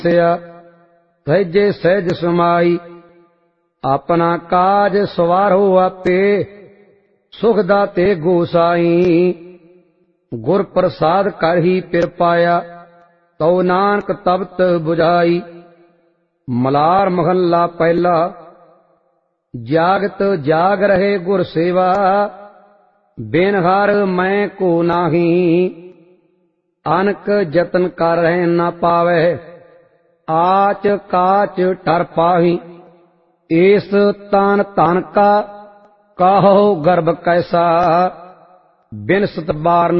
ਸਿਆ ਸਹਿਜੇ ਸਹਿਜ ਸਮਾਈ। ਆਪਣਾ ਕਾਜ ਸਵਾਰੋ ਆਪੇ ਸੁਖ ਦਾਤੇ ਗੋਸਾਈ। ਗੁਰ ਪ੍ਰਸਾਦ ਕਰ ਹੀ ਪਿਰ ਪਾਇਆ ਤਉ ਨਾਨਕ ਤਪਤ ਬੁਝਾਈ। ਮਲਾਰ ਮਹੱਲਾ ਪਹਿਲਾ। ਜਾਗਤ ਜਾਗ ਰਹੇ ਗੁਰ ਸੇਵਾ ਬਿਨ ਹਰ ਮੈਂ ਕੋ ਨਾਹੀ। ਅਨਕ ਜਤਨ ਕਰ ਰਹਿ ਨਾ ਪਾਵੈ ਆਚ ਕਾਚ ਟਰ ਪਾਹੀ। ਏਸ ਤਾਨ ਧਨ ਕਾ ਕਾਹੋ ਗਰਭ ਕੈਸਾ ਬਿਨ ਸਤ ਬਾਰ